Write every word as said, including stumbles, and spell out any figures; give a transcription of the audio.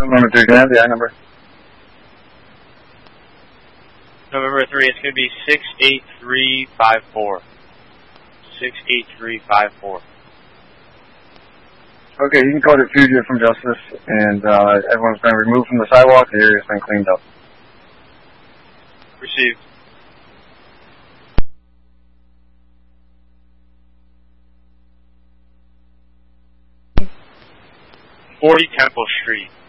November three, can I have the I number? November three, it's going to be six eight three five four. six eight three five four. Okay, you can call it fugitive from justice, and uh, everyone's been removed from the sidewalk. The area's been cleaned up. Received. forty Temple Street.